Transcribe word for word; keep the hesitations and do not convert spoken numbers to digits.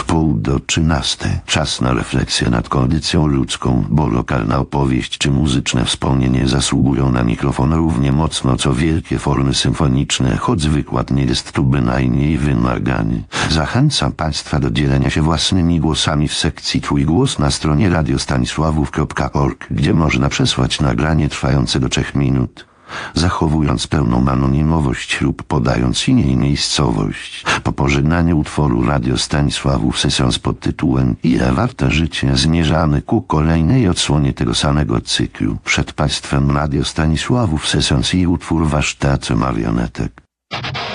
Pół do trzynaste. Czas na refleksję nad kondycją ludzką, bo lokalna opowieść czy muzyczne wspomnienie zasługują na mikrofon równie mocno co wielkie formy symfoniczne, choć wykład nie jest tu bynajmniej wymagany. Zachęcam Państwa do dzielenia się własnymi głosami w sekcji Twój głos na stronie radiostanisławów kropka org, gdzie można przesłać nagranie trwające do trzech minut. Zachowując pełną anonimowość lub podając imię i miejscowość. Po pożegnaniu utworu Radio Stanisławów Sessions pod tytułem Ile warte życie zmierzamy ku kolejnej odsłonie tego samego cyklu. Przed Państwem Radio Stanisławów Sessions i utwór Warsztaty marionetek.